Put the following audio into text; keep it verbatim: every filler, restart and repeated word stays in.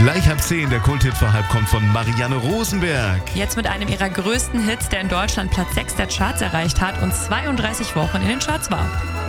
Gleich ab zehn, der Kulthit für halb kommt von Marianne Rosenberg. Jetzt mit einem ihrer größten Hits, der in Deutschland Platz sechs der Charts erreicht hat und zweiunddreißig Wochen in den Charts war.